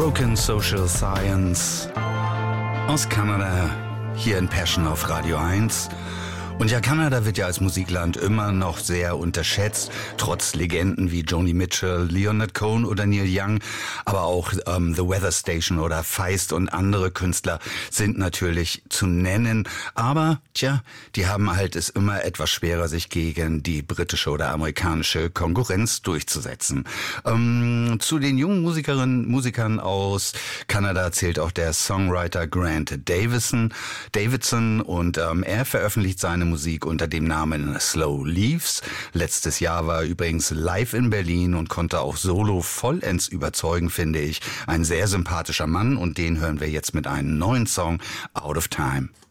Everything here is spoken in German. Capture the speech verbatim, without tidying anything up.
Broken Social Science aus Kanada, hier in Passion auf Radio eins. Und ja, Kanada wird ja als Musikland immer noch sehr unterschätzt, trotz Legenden wie Joni Mitchell, Leonard Cohen oder Neil Young. Aber auch ähm, The Weather Station oder Feist und andere Künstler sind natürlich zu nennen. Aber, tja, die haben halt es immer etwas schwerer, sich gegen die britische oder amerikanische Konkurrenz durchzusetzen. Ähm, zu den jungen Musikerinnen, Musikern aus Kanada zählt auch der Songwriter Grant Davison, Davidson und ähm, er veröffentlicht seine Musik unter dem Namen Slow Leaves. Letztes Jahr war er übrigens live in Berlin und konnte auch solo vollends überzeugen, finde ich. Ein sehr sympathischer Mann und den hören wir jetzt mit einem neuen Song, Out of Time.